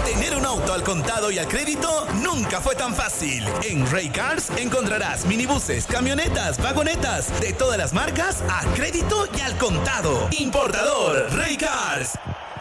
Tener un auto al contado y al crédito nunca fue tan fácil. En Ray Cars encontrarás minibuses, camionetas, vagonetas de todas las marcas a crédito y al contado. Importador Ray Cars.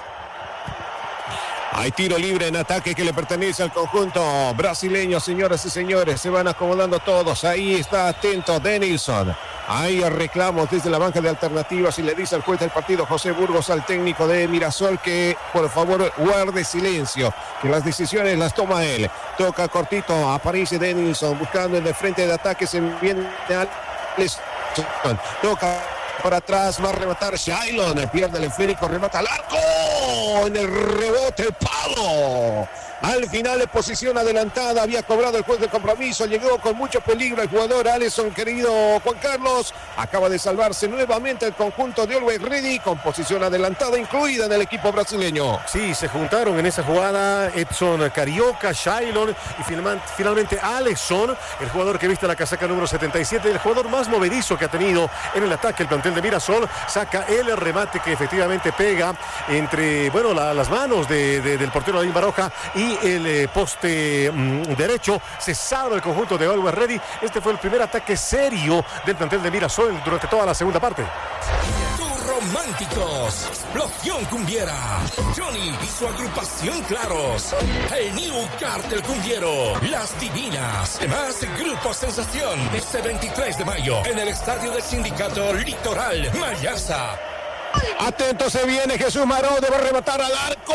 Hay tiro libre en ataque que le pertenece al conjunto brasileño, señoras y señores. Se van acomodando todos. Ahí está atento Denilson. Hay reclamos desde la banca de alternativas y le dice al juez del partido, José Burgos, al técnico de Mirasol, que por favor guarde silencio, que las decisiones las toma él. Toca cortito, aparece Denilson buscando en el frente de ataque, se viene Alisson. Toca para atrás, va a rematar Shailon, pierde el esférico, remata al arco, en el rebote, el palo. Al final de posición adelantada, había cobrado el juez de compromiso, llegó con mucho peligro el jugador Alisson, querido Juan Carlos, acaba de salvarse nuevamente el conjunto de Always Ready, con posición adelantada incluida en el equipo brasileño. Sí, se juntaron en esa jugada Edson Carioca, Shailon y finalmente Alisson, el jugador que viste la casaca número 77, el jugador más movedizo que ha tenido en el ataque el plantel de Mirasol, saca el remate que efectivamente pega entre, bueno, las manos del portero David Baroja y el poste derecho. Se salva el conjunto de Always Ready. Este fue el primer ataque serio del plantel de Mirasol durante toda la segunda parte. Románticos, explosión cumbiera, Johnny y su agrupación Claros, el New Cartel Cumbiero, Las Divinas, además Grupo Sensación, este 23 de mayo en el Estadio del Sindicato Litoral, Mayasa. Atento, se viene Jesús Maró, debe rematar al arco.